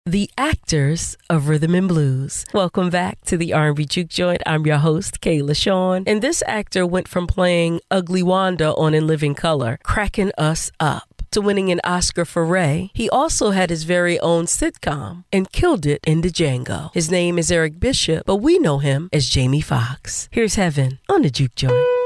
the actors of Rhythm and Blues. Welcome back to the R&B Juke Joint. I'm your host, Kayla Sean. And this actor went from playing Ugly Wanda on In Living Color, cracking us up, to winning an Oscar for Ray. He also had his very own sitcom and killed it in the Django. His name is Eric Bishop, but we know him as Jamie Foxx. Here's Heaven on the Juke Joint.